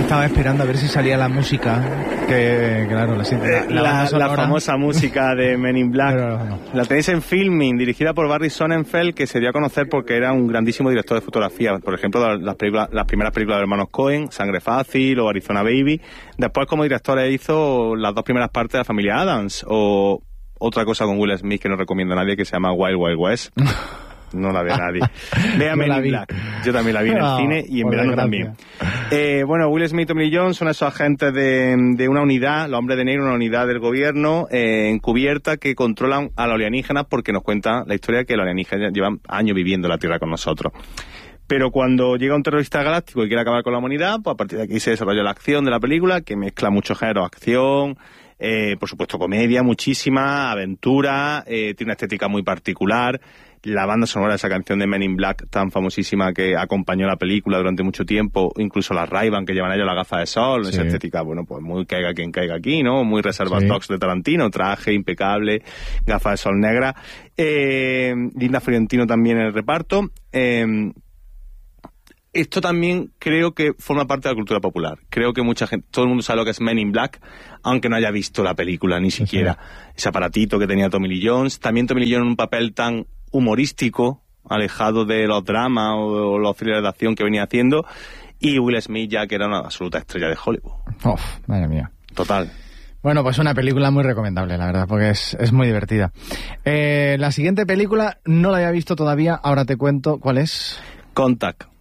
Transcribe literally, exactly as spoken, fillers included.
estaba esperando a ver si salía la música, que claro, la, la, la, la, la famosa música de Men in Black. Pero, no. La tenéis en Filming, dirigida por Barry Sonnenfeld, que se dio a conocer porque era un grandísimo director de fotografía. Por ejemplo, las, películas, las primeras películas de los hermanos Coen, Sangre Fácil o Arizona Baby. Después, como director, hizo las dos primeras partes de la familia Addams, o otra cosa con Will Smith que no recomiendo a nadie, que se llama Wild Wild West. No la ve nadie. Vea Men in Black. Yo también la vi en el no, cine y en verano también. Eh, bueno, Will Smith y Tommy Lee Jones son esos agentes de, de una unidad, los hombres de negro, una unidad del gobierno eh, encubierta que controlan a los alienígenas, porque nos cuenta la historia que los alienígenas llevan años viviendo en la Tierra con nosotros. Pero cuando llega un terrorista galáctico y quiere acabar con la humanidad, pues a partir de aquí se desarrolla la acción de la película, que mezcla muchos géneros, acción, eh, por supuesto comedia, muchísima, aventura, eh, tiene una estética muy particular. La banda sonora de esa canción de Men in Black, tan famosísima, que acompañó la película durante mucho tiempo, incluso las Ray-Ban que llevan ellos, la gafa de sol, sí. Esa estética, bueno, pues muy caiga quien caiga aquí, ¿no? Muy Reservoir sí. Dogs de Tarantino, traje impecable, gafa de sol negra. Eh, Linda Fiorentino también en el reparto. Eh, Esto también creo que forma parte de la cultura popular. Creo que mucha gente, todo el mundo sabe lo que es Men in Black, aunque no haya visto la película ni siquiera. Sí, sí. Ese aparatito que tenía Tommy Lee Jones. También Tommy Lee Jones en un papel tan humorístico, alejado de los dramas o, o los thrillers de acción que venía haciendo. Y Will Smith ya que era una absoluta estrella de Hollywood. Uf, madre mía. Total. Bueno, pues una película muy recomendable, la verdad, porque es, es muy divertida. Eh, la siguiente película no la había visto todavía, ahora te cuento cuál es. Contact.